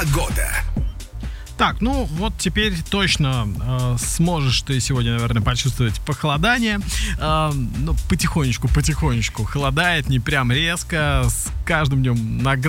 Погода. Так, ну вот теперь точно сможешь ты сегодня, наверное, почувствовать похолодание. Ну, потихонечку холодает, не прям резко. С каждым днем на